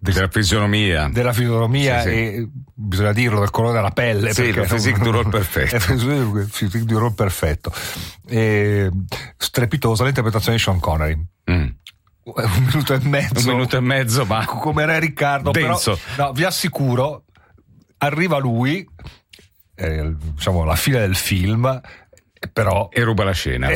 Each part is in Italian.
della fisionomia sì. E bisogna dirlo, del colore della pelle, sì, il physique du rôle perfetto. Il physique du rôle perfetto. Strepitosa l'interpretazione di Sean Connery. 1 minuto e mezzo, ma come Re Riccardo, denso. Però, no, vi assicuro, arriva lui, diciamo alla fine del film, però e ruba la scena.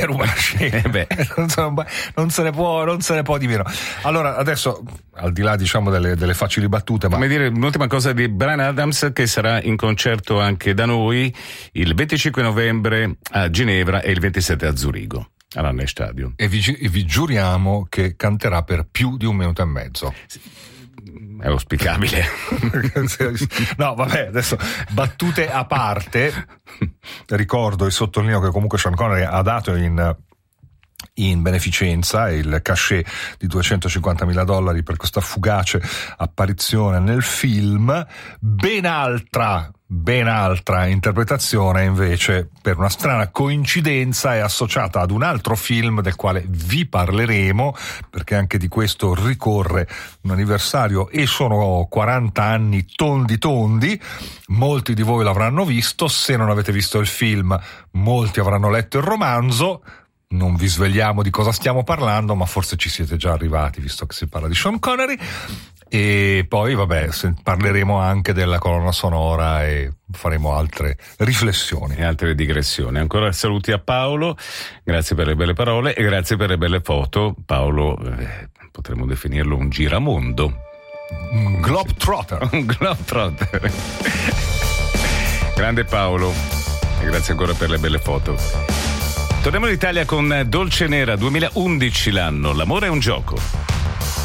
Non se ne può di meno. Allora, adesso, al di là, diciamo, delle facili battute, ma come dire, un'ultima cosa di Bryan Adams, che sarà in concerto anche da noi il 25 novembre a Ginevra e il 27 a Zurigo all'Anne Stadium, e vi giuriamo che canterà per più di 1 minuto e mezzo. È auspicabile. No, vabbè, adesso battute a parte, ricordo e sottolineo che comunque Sean Connery ha dato in beneficenza il cachet di $250,000 per questa fugace apparizione nel film. Ben altra interpretazione invece, per una strana coincidenza, è associata ad un altro film del quale vi parleremo, perché anche di questo ricorre un anniversario e sono 40 anni tondi. Molti di voi l'avranno visto, se non avete visto il film molti avranno letto il romanzo. Non vi svegliamo di cosa stiamo parlando, ma forse ci siete già arrivati, visto che si parla di Sean Connery. E poi, vabbè, parleremo anche della colonna sonora e faremo altre riflessioni. E altre digressioni. Ancora saluti a Paolo, grazie per le belle parole e grazie per le belle foto. Paolo, potremmo definirlo un giramondo. Un globetrotter. Un globetrotter. Grande Paolo, e grazie ancora per le belle foto. Torniamo in Italia con Dolce Nera, 2011 l'anno, l'amore è un gioco.